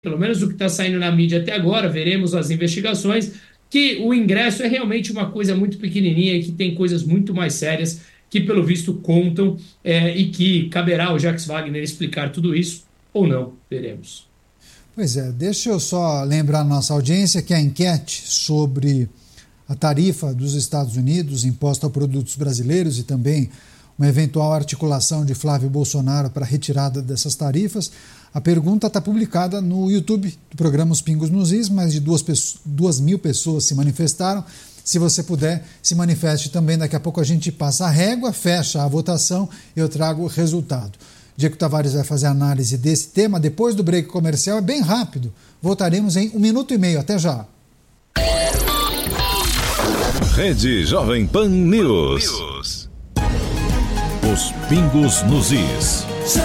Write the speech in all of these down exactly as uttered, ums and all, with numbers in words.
pelo menos o que está saindo na mídia até agora, veremos as investigações, que o ingresso é realmente uma coisa muito pequenininha e que tem coisas muito mais sérias que, pelo visto, contam é, e que caberá ao Jacques Wagner explicar tudo isso ou não, veremos. Pois é, deixa eu só lembrar a nossa audiência que a enquete sobre a tarifa dos Estados Unidos imposta a produtos brasileiros e também uma eventual articulação de Flávio Bolsonaro para a retirada dessas tarifas. A pergunta está publicada no YouTube do programa Os Pingos nos Is, mais de duas, duas mil pessoas se manifestaram. Se você puder, se manifeste também. Daqui a pouco a gente passa a régua, fecha a votação e eu trago o resultado. Diego Tavares vai fazer a análise desse tema depois do break comercial. É bem rápido. Voltaremos em um minuto e meio. Até já. Rede Jovem Pan News. Os Pingos nos Is.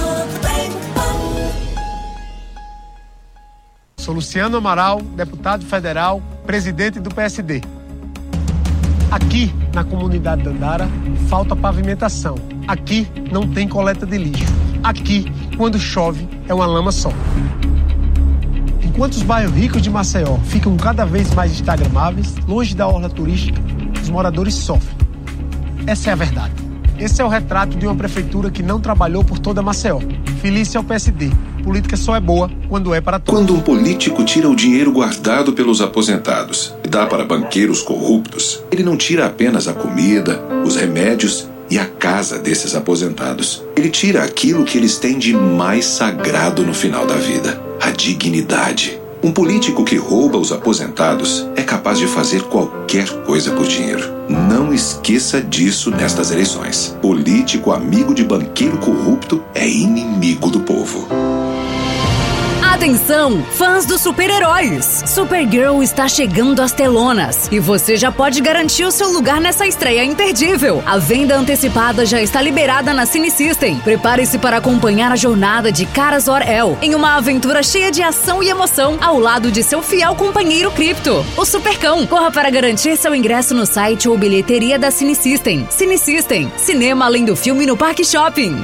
Sou Luciano Amaral, deputado federal, presidente do P S D. Aqui, na comunidade Dandara, falta pavimentação. Aqui não tem coleta de lixo. Aqui, quando chove, é uma lama só. Enquanto os bairros ricos de Maceió ficam cada vez mais instagramáveis, longe da orla turística, os moradores sofrem. Essa é a verdade. Esse é o retrato de uma prefeitura que não trabalhou por toda Maceió. Felícia ao P S D. Política só é boa quando é para todos. Quando um político tira o dinheiro guardado pelos aposentados e dá para banqueiros corruptos, ele não tira apenas a comida, os remédios e a casa desses aposentados. Ele tira aquilo que eles têm de mais sagrado no final da vida: a dignidade. Um político que rouba os aposentados é capaz de fazer qualquer coisa por dinheiro. Não esqueça disso nestas eleições. Político amigo de banqueiro corrupto é inimigo do povo. Atenção, fãs dos super-heróis! Supergirl está chegando às telonas e você já pode garantir o seu lugar nessa estreia imperdível. A venda antecipada já está liberada na Cine System. Prepare-se para acompanhar a jornada de Kara Zor-El em uma aventura cheia de ação e emoção ao lado de seu fiel companheiro Krypto, o Supercão. Corra para garantir seu ingresso no site ou bilheteria da Cine System. Cine System, cinema além do filme no Parque Shopping.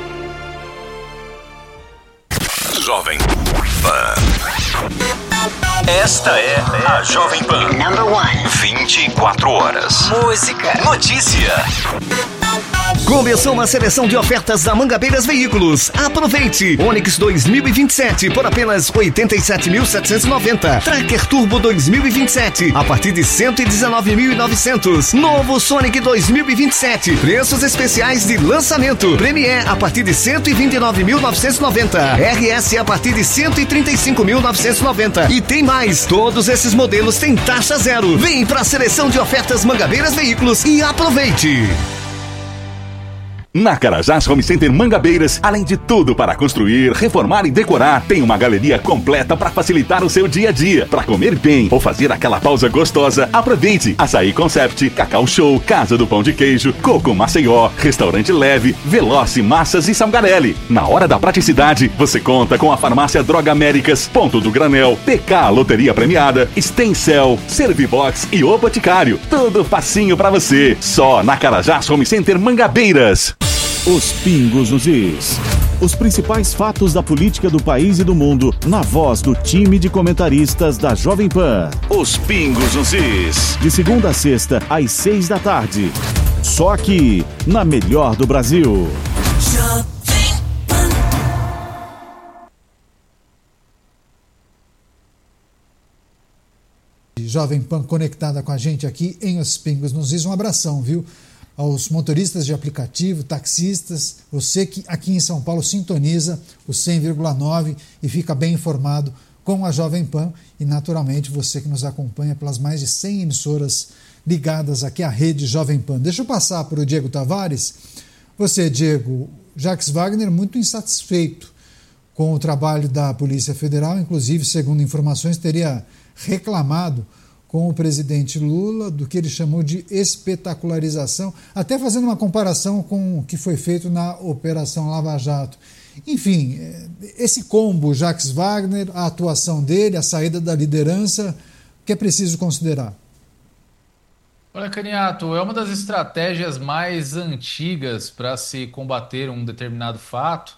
Jovem Pan. Esta é a Jovem Pan. Number one. vinte e quatro horas. Música. Notícia. Começou uma seleção de ofertas da Mangabeiras Veículos. Aproveite! Onix dois mil e vinte e sete por apenas oitenta e sete mil setecentos e noventa. Tracker Turbo dois mil e vinte e sete a partir de cento e dezenove mil e novecentos. Novo Sonic dois mil e vinte e sete. Preços especiais de lançamento. Premier a partir de cento e vinte e nove mil novecentos e noventa. R S a partir de cento e trinta e cinco mil novecentos e noventa. E tem mais. Todos esses modelos têm taxa zero. Vem para a seleção de ofertas Mangabeiras Veículos e aproveite! Na Carajás Home Center Mangabeiras, além de tudo para construir, reformar e decorar, tem uma galeria completa para facilitar o seu dia a dia. Para comer bem ou fazer aquela pausa gostosa, aproveite! Açaí Concept, Cacau Show, Casa do Pão de Queijo, Coco Maceió, Restaurante Leve, Veloce Massas e Salgarelli. Na hora da praticidade, você conta com a Farmácia Droga Américas, Ponto do Granel, P K Loteria Premiada, Stencel, Servibox e O Boticário. Tudo facinho para você. Só na Carajás Home Center Mangabeiras. Os Pingos nos Is. Os principais fatos da política do país e do mundo, na voz do time de comentaristas da Jovem Pan. Os Pingos nos Is. De segunda a sexta, às seis da tarde. Só aqui, na melhor do Brasil. Jovem Pan. Jovem Pan conectada com a gente aqui em Os Pingos nos Is. Um abração, viu? Aos motoristas de aplicativo, taxistas, você que aqui em São Paulo sintoniza o cem vírgula nove e fica bem informado com a Jovem Pan e, naturalmente, você que nos acompanha pelas mais de cem emissoras ligadas aqui à rede Jovem Pan. Deixa eu passar para o Diego Tavares. Você, Diego, Jacques Wagner muito insatisfeito com o trabalho da Polícia Federal, inclusive, segundo informações, teria reclamado com o presidente Lula do que ele chamou de espetacularização, até fazendo uma comparação com o que foi feito na Operação Lava Jato. Enfim, esse combo Jacques Wagner, a atuação dele, a saída da liderança, o que é preciso considerar? Olha, Caniato, é uma das estratégias mais antigas para se combater um determinado fato,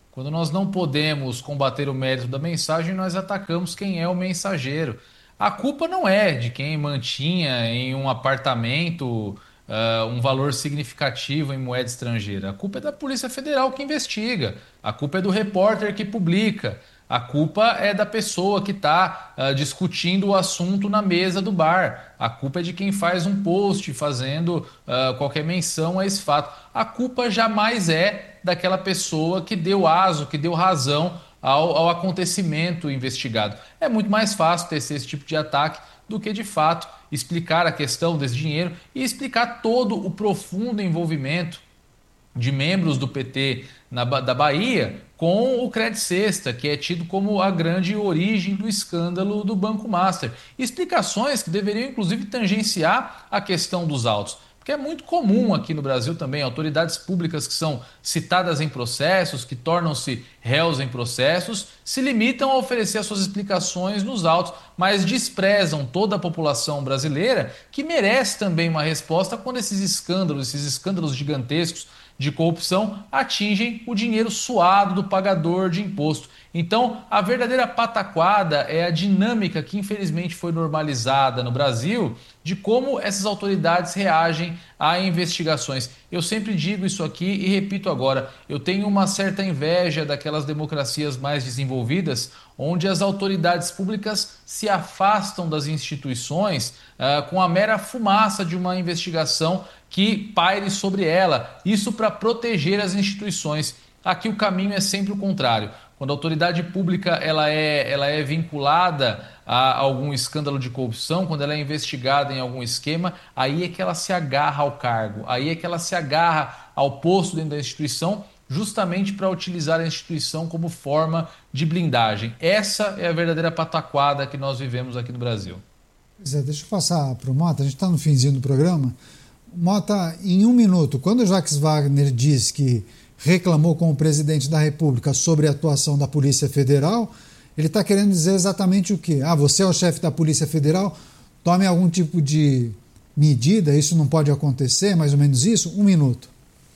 Quando nós não podemos combater o mérito da mensagem, nós atacamos quem é o mensageiro. A culpa não é de quem mantinha em um apartamento uh, um valor significativo em moeda estrangeira. A culpa é da Polícia Federal que investiga. A culpa é do repórter que publica. A culpa é da pessoa que está uh, discutindo o assunto na mesa do bar. A culpa é de quem faz um post fazendo uh, qualquer menção a esse fato. A culpa jamais é daquela pessoa que deu aso, que deu razão ao, ao acontecimento investigado. É muito mais fácil tecer esse tipo de ataque do que, de fato, explicar a questão desse dinheiro e explicar todo o profundo envolvimento de membros do P T na, da Bahia com o Credit Sexta, que é tido como a grande origem do escândalo do Banco Master. Explicações que deveriam, inclusive, tangenciar a questão dos autos. Porque é muito comum aqui no Brasil também autoridades públicas que são citadas em processos, que tornam-se réus em processos, se limitam a oferecer as suas explicações nos autos, mas desprezam toda a população brasileira que merece também uma resposta quando esses escândalos, esses escândalos gigantescos de corrupção atingem o dinheiro suado do pagador de imposto. Então, a verdadeira pataquada é a dinâmica que infelizmente foi normalizada no Brasil de como essas autoridades reagem a investigações. Eu sempre digo isso aqui e repito agora, eu tenho uma certa inveja daquelas democracias mais desenvolvidas onde as autoridades públicas se afastam das instituições uh, com a mera fumaça de uma investigação que paire sobre ela, isso para proteger as instituições. Aqui o caminho é sempre o contrário. Quando a autoridade pública ela é, ela é vinculada a algum escândalo de corrupção, quando ela é investigada em algum esquema, aí é que ela se agarra ao cargo, aí é que ela se agarra ao posto dentro da instituição, justamente para utilizar a instituição como forma de blindagem. Essa é a verdadeira pataquada que nós vivemos aqui no Brasil. Pois é, deixa eu passar para o Mota, a gente está no finzinho do programa. Mota, em um minuto, quando o Jacques Wagner diz que reclamou com o presidente da República sobre a atuação da Polícia Federal, ele está querendo dizer exatamente o quê? Ah, você é o chefe da Polícia Federal, tome algum tipo de medida, isso não pode acontecer, mais ou menos isso? Um minuto.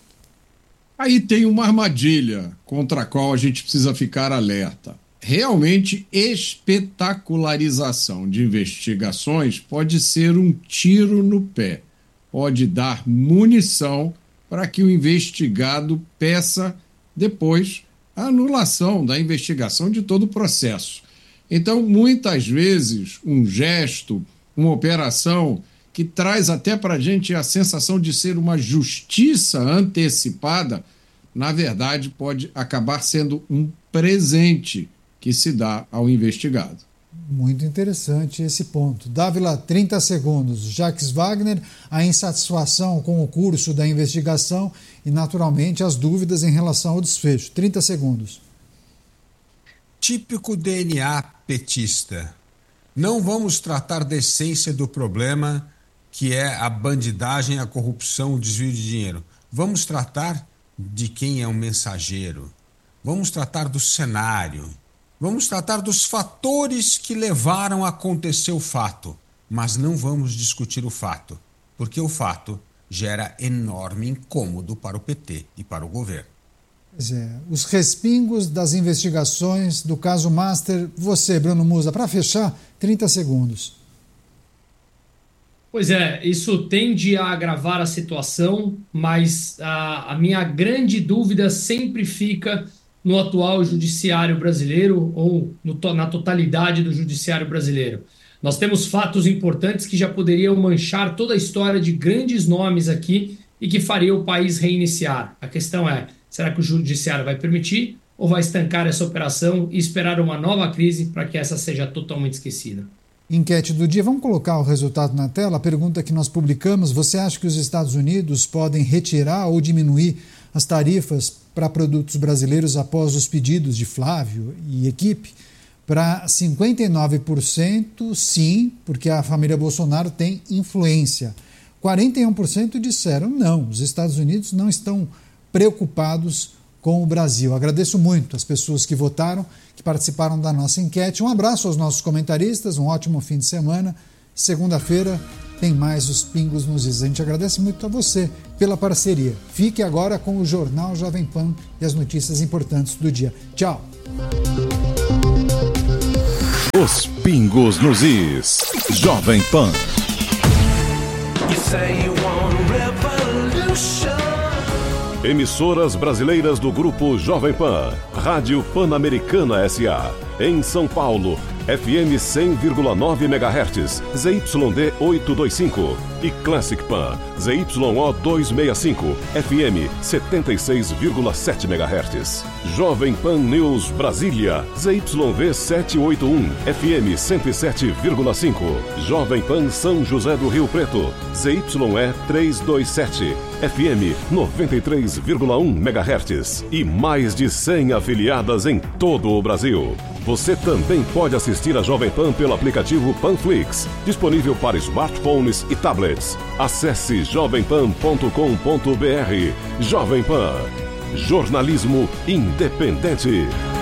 Aí tem uma armadilha contra a qual a gente precisa ficar alerta. Realmente, espetacularização de investigações pode ser um tiro no pé, pode dar munição para que o investigado peça depois a anulação da investigação de todo o processo. Então, muitas vezes, um gesto, uma operação que traz até para a gente a sensação de ser uma justiça antecipada, na verdade, pode acabar sendo um presente que se dá ao investigado. Muito interessante esse ponto. Dávila, trinta segundos. Jacques Wagner, a insatisfação com o curso da investigação e, naturalmente, as dúvidas em relação ao desfecho. trinta segundos. Típico D N A petista. Não vamos tratar da essência do problema, que é a bandidagem, a corrupção, o desvio de dinheiro. Vamos tratar de quem é o mensageiro. Vamos tratar do cenário. Vamos tratar dos fatores que levaram a acontecer o fato, mas não vamos discutir o fato, porque o fato gera enorme incômodo para o P T e para o governo. Pois é, os respingos das investigações do caso Master. Você, Bruno Musa, para fechar, trinta segundos. Pois é, isso tende a agravar a situação, mas a, a minha grande dúvida sempre fica no atual judiciário brasileiro ou no, na totalidade do judiciário brasileiro. Nós temos fatos importantes que já poderiam manchar toda a história de grandes nomes aqui e que faria o país reiniciar. A questão é, será que o judiciário vai permitir ou vai estancar essa operação e esperar uma nova crise para que essa seja totalmente esquecida? Enquete do dia, vamos colocar o resultado na tela. A pergunta que nós publicamos: você acha que os Estados Unidos podem retirar ou diminuir as tarifas para produtos brasileiros após os pedidos de Flávio e equipe? Para cinquenta e nove por cento, sim, porque a família Bolsonaro tem influência. quarenta e um por cento disseram não, os Estados Unidos não estão preocupados com o Brasil. Agradeço muito as pessoas que votaram, que participaram da nossa enquete. Um abraço aos nossos comentaristas, um ótimo fim de semana. Segunda-feira tem mais os Pingos nos Is. A gente agradece muito a você pela parceria. Fique agora com o Jornal Jovem Pan e as notícias importantes do dia. Tchau! Os Pingos nos Is. Jovem Pan. Emissoras brasileiras do Grupo Jovem Pan. Rádio Pan-Americana S A Em São Paulo, F M cem vírgula nove megahertz, Z Y D oitocentos e vinte e cinco. E Classic Pan, Z Y O duzentos e sessenta e cinco, F M setenta e seis vírgula sete megahertz. Jovem Pan News Brasília, Z Y V setecentos e oitenta e um, F M cento e sete vírgula cinco. Jovem Pan São José do Rio Preto, Z Y E trezentos e vinte e sete, F M noventa e três vírgula um megahertz. E mais de cem afiliadas em todo o Brasil. Você também pode assistir a Jovem Pan pelo aplicativo Panflix, disponível para smartphones e tablets. Acesse jovem pan ponto com ponto br. Jovem Pan. Jornalismo independente.